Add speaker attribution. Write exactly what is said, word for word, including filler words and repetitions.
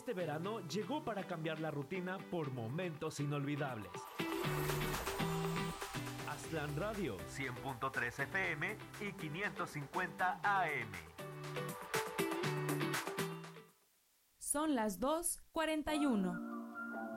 Speaker 1: este verano llegó para cambiar la rutina por momentos inolvidables. Aztlán Radio, cien punto tres F M y quinientos cincuenta A M.
Speaker 2: Son las dos cuarenta y uno.